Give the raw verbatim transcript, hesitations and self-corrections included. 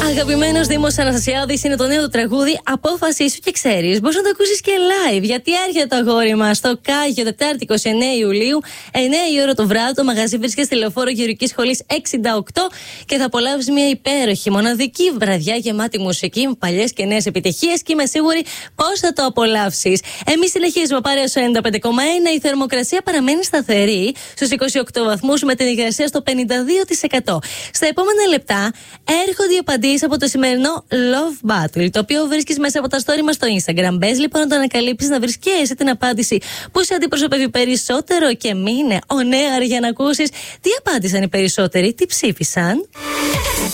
Αγαπημένος Δήμος Αναστασιάδης είναι το νέο του τραγούδι Απόφασή σου και ξέρεις. Μπορείς να το ακούσεις και live, γιατί έρχεται το αγόρι μας στο Κάγιο Τετάρτη είκοσι εννέα Ιουλίου, εννέα η ώρα το βράδυ. Το μαγαζί βρίσκεται στη Λεωφόρο Γεωργικής Σχολής εξήντα οκτώ και θα απολαύσεις μια υπέροχη, μοναδική βραδιά γεμάτη μουσική με παλιές και νέες επιτυχίες και είμαι σίγουρη πώς θα το απολαύσεις. Εμείς συνεχίζουμε παρέα στο ενενήντα πέντε κόμμα ένα. Η θερμοκρασία παραμένει σταθερή στους είκοσι οκτώ βαθμούς με την υγρασία στο πενήντα δύο τοις εκατό. Στα επόμενα λεπτά έρχονται οι απαντήσεις από το σημερινό Love Battle, το οποίο βρίσκεις μέσα από τα story μας στο Instagram. Μπες λοιπόν να το ανακαλύψεις, να βρεις και εσύ την απάντηση που σε αντιπροσωπεύει περισσότερο και μείνε ο νέαρ για να ακούσεις τι απάντησαν οι περισσότεροι, τι ψήφισαν.